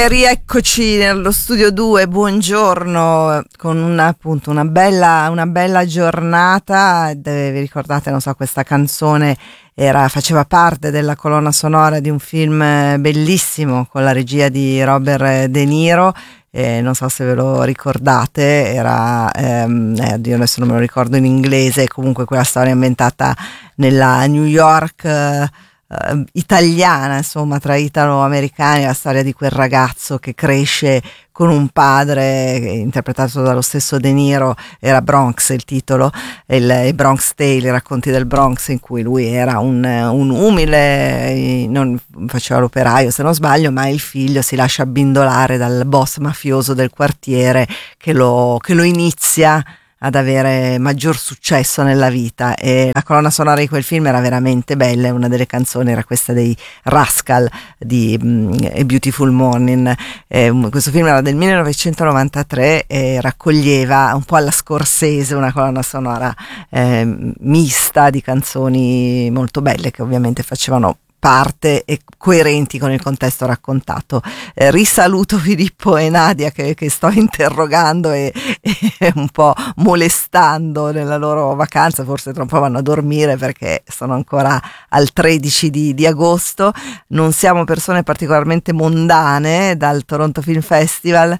rieccoci nello studio 2, buongiorno, con una bella giornata. Vi ricordate, non so, questa canzone faceva parte della colonna sonora di un film bellissimo con la regia di Robert De Niro. Non so se ve lo ricordate, oddio, adesso non me lo ricordo in inglese, comunque quella storia ambientata nella New York italiana, insomma, tra italo-americani, la storia di quel ragazzo che cresce con un padre interpretato dallo stesso De Niro. Era Bronx il titolo, il Bronx Tale, i racconti del Bronx, in cui lui era un umile, non faceva l'operaio se non sbaglio, ma il figlio si lascia abbindolare dal boss mafioso del quartiere che lo inizia ad avere maggior successo nella vita, e la colonna sonora di quel film era veramente bella. Una delle canzoni era questa dei Rascal di A Beautiful Morning. Questo film era del 1993 e raccoglieva un po' alla Scorsese una colonna sonora mista di canzoni molto belle che ovviamente facevano parte e coerenti con il contesto raccontato. Risaluto Filippo e Nadia che sto interrogando e un po' molestando nella loro vacanza. Forse tra un po' vanno a dormire perché sono ancora al 13 di agosto. Non siamo persone particolarmente mondane da Toronto Film Festival,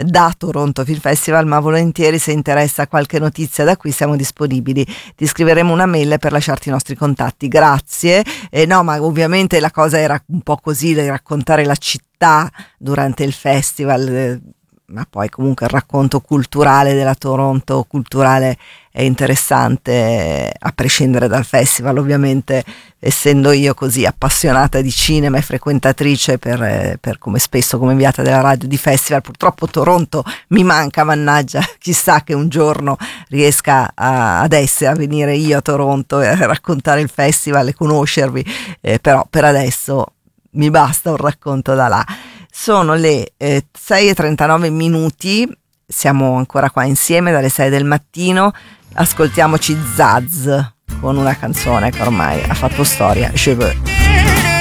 ma volentieri, se interessa qualche notizia da qui, siamo disponibili. Ti scriveremo una mail per lasciarti i nostri contatti. Grazie. No, ma ovviamente la cosa era un po' così, di raccontare la città durante il festival, ma poi comunque il racconto culturale della Toronto culturale è interessante a prescindere dal festival. Ovviamente, essendo io così appassionata di cinema e frequentatrice per come spesso come inviata della radio di festival, purtroppo Toronto mi manca, mannaggia, chissà che un giorno riesca a venire io a Toronto e a raccontare il festival e conoscervi, però per adesso mi basta un racconto da là. Sono le 6:39, siamo ancora qua insieme dalle 6 del mattino. Ascoltiamoci Zaz con una canzone che ormai ha fatto storia, Je veux.